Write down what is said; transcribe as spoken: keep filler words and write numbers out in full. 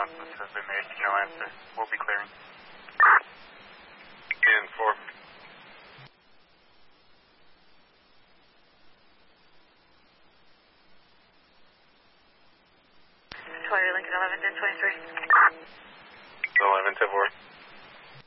deposits have been made. No answer. We'll be clearing. And four. Victoria, Lincoln eleven ten twenty-three. eleven ten four.